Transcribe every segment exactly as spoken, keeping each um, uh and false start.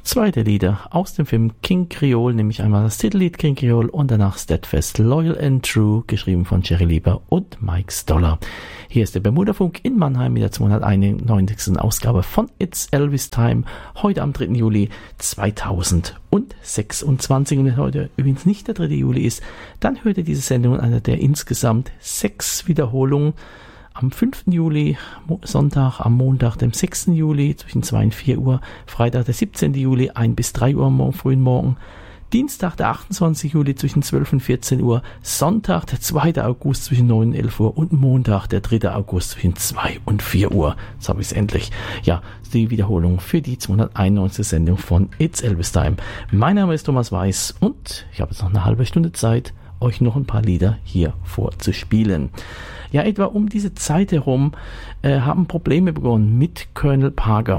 zwei der Lieder aus dem Film King Creole, nämlich einmal das Titellied King Creole und danach Steadfast, Loyal and True, geschrieben von Jerry Lieber und Mike Stoller. Hier ist der Bermuda-Funk in Mannheim mit der zweihunderteinundneunzigsten Ausgabe von It's Elvis Time, heute am dritten Juli zweitausendsechsundzwanzig. Und wenn heute übrigens nicht der dritte Juli ist, dann hört ihr diese Sendung in einer der insgesamt sechs Wiederholungen am fünften Juli, Sonntag, am Montag, dem sechsten Juli zwischen zwei und vier Uhr, Freitag, der siebzehnten Juli, ein bis drei Uhr am frühen Morgen, Dienstag, der achtundzwanzigsten Juli zwischen zwölf und vierzehn Uhr, Sonntag, der zweiten August zwischen neun und elf Uhr und Montag, der dritte August zwischen zwei und vier Uhr. Jetzt habe ich es endlich. Ja, die Wiederholung für die zweihunderteinundneunzigste Sendung von It's Elvis Time. Mein Name ist Thomas Weiß und ich habe jetzt noch eine halbe Stunde Zeit, euch noch ein paar Lieder hier vorzuspielen. Ja, etwa um diese Zeit herum äh, haben Probleme begonnen mit Colonel Parker.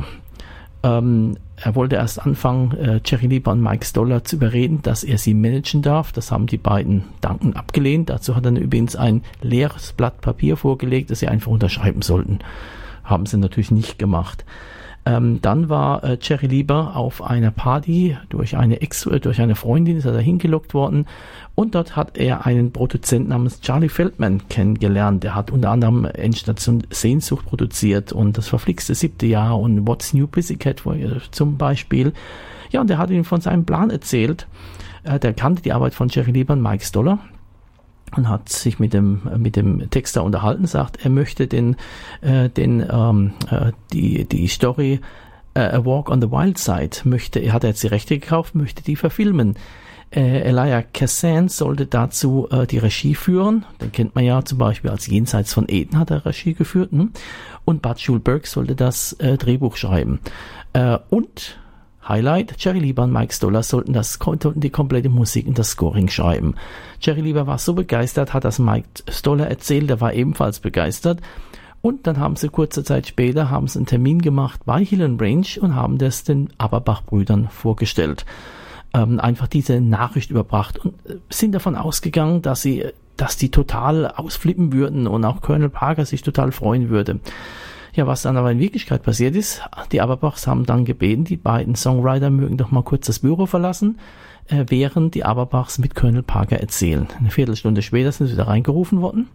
Ähm, er wollte erst anfangen, äh, Jerry Lieber und Mike Stoller zu überreden, dass er sie managen darf. Das haben die beiden dankend abgelehnt. Dazu hat er übrigens ein leeres Blatt Papier vorgelegt, das sie einfach unterschreiben sollten. Haben sie natürlich nicht gemacht. Ähm, dann war äh, Jerry Lieber auf einer Party durch eine Ex, äh, durch eine Freundin, ist er da hingelockt worden und dort hat er einen Produzenten namens Charlie Feldman kennengelernt. Der hat unter anderem Endstation Sehnsucht produziert und das verflixte siebte Jahr und What's New Pussycat äh, zum Beispiel. Ja, und er hat ihm von seinem Plan erzählt. Äh, der kannte die Arbeit von Jerry Lieber und Mike Stoller und hat sich mit dem mit dem Texter unterhalten, sagt, er möchte den äh, den ähm, äh, die die Story äh, A Walk on the Wild Side möchte, er hat jetzt die Rechte gekauft, möchte die verfilmen. Äh, Elia Kazan sollte dazu äh, die Regie führen, den kennt man ja zum Beispiel als Jenseits von Eden hat er Regie geführt, hm? Und Bud Schulberg sollte das äh, Drehbuch schreiben äh, und Highlight, Jerry Lieber und Mike Stoller sollten, das, sollten die komplette Musik und das Scoring schreiben. Jerry Lieber war so begeistert, hat das Mike Stoller erzählt, der war ebenfalls begeistert. Und dann haben sie kurze Zeit später haben sie einen Termin gemacht bei Hill and Range und haben das den Aberbach-Brüdern vorgestellt. Ähm, einfach diese Nachricht überbracht und sind davon ausgegangen, dass sie, dass die total ausflippen würden und auch Colonel Parker sich total freuen würde. Ja, was dann aber in Wirklichkeit passiert ist, die Aberbachs haben dann gebeten, die beiden Songwriter mögen doch mal kurz das Büro verlassen, äh, während die Aberbachs mit Colonel Parker erzählen. Eine Viertelstunde später sind sie wieder reingerufen worden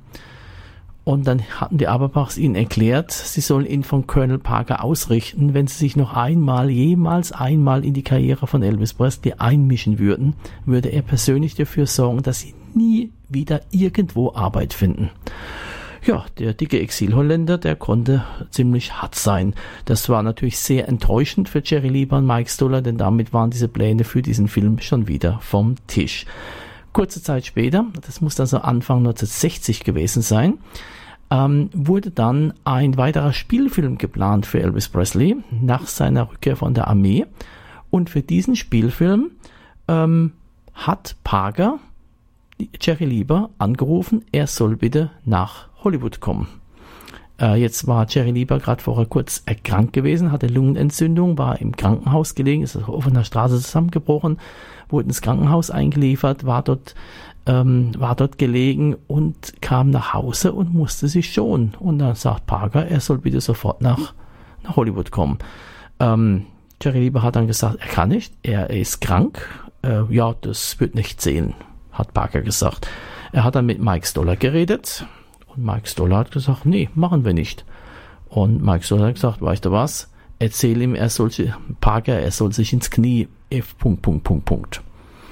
und dann hatten die Aberbachs ihnen erklärt, sie sollen ihn von Colonel Parker ausrichten, wenn sie sich noch einmal, jemals einmal in die Karriere von Elvis Presley einmischen würden, würde er persönlich dafür sorgen, dass sie nie wieder irgendwo Arbeit finden. Ja, der dicke Exilholländer, der konnte ziemlich hart sein. Das war natürlich sehr enttäuschend für Jerry Lieber und Mike Stoller, denn damit waren diese Pläne für diesen Film schon wieder vom Tisch. Kurze Zeit später, das muss dann so Anfang neunzehnhundertsechzig gewesen sein, ähm, wurde dann ein weiterer Spielfilm geplant für Elvis Presley nach seiner Rückkehr von der Armee. Und für diesen Spielfilm ähm, hat Parker Jerry Lieber angerufen, er soll bitte nach Hollywood kommen. Äh, jetzt war Jerry Lieber gerade vorher kurz erkrankt gewesen, hatte Lungenentzündung, war im Krankenhaus gelegen, ist auf offener Straße zusammengebrochen, wurde ins Krankenhaus eingeliefert, war dort, ähm, war dort gelegen und kam nach Hause und musste sich schonen. Und dann sagt Parker, er soll bitte sofort nach, nach Hollywood kommen. Ähm, Jerry Lieber hat dann gesagt, er kann nicht, er ist krank. Äh, ja, das wird nicht zählen, hat Parker gesagt. Er hat dann mit Mike Stoller geredet. Und Mike Stoller hat gesagt, nee, machen wir nicht. Und Mike Stoller hat gesagt, weißt du was, erzähl ihm, er soll sich, Parker, er soll sich ins Knie, F, Punkt, Punkt, Punkt, Punkt.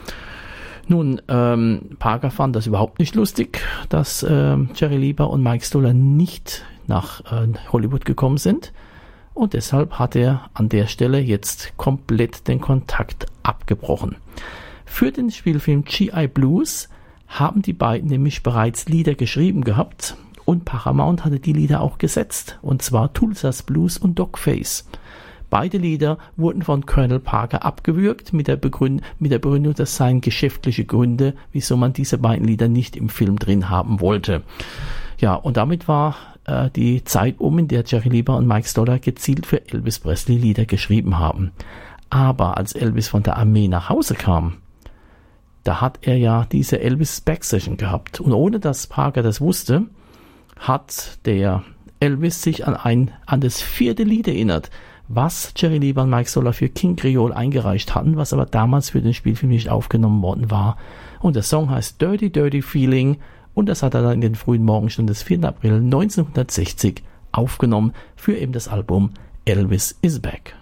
Nun, ähm, Parker fand das überhaupt nicht lustig, dass äh, Jerry Lieber und Mike Stoller nicht nach äh, Hollywood gekommen sind. Und deshalb hat er an der Stelle jetzt komplett den Kontakt abgebrochen. Für den Spielfilm G I Blues haben die beiden nämlich bereits Lieder geschrieben gehabt und Paramount hatte die Lieder auch gesetzt, und zwar Tulsa's Blues und Dogface. Beide Lieder wurden von Colonel Parker abgewürgt mit der, Begründ- mit der Begründung, das seien geschäftliche Gründe, wieso man diese beiden Lieder nicht im Film drin haben wollte. Ja, und damit war äh, die Zeit um, in der Jerry Lieber und Mike Stoller gezielt für Elvis Presley Lieder geschrieben haben. Aber als Elvis von der Armee nach Hause kam, da hat er ja diese Elvis Back Session gehabt. Und ohne dass Parker das wusste, hat der Elvis sich an ein, an das vierte Lied erinnert, was Jerry Leiber und Mike Stoller für King Creole eingereicht hatten, was aber damals für den Spielfilm nicht aufgenommen worden war. Und der Song heißt Dirty Dirty Feeling und das hat er dann in den frühen Morgenstunden des vierten April neunzehnhundertsechzig aufgenommen für eben das Album Elvis is Back.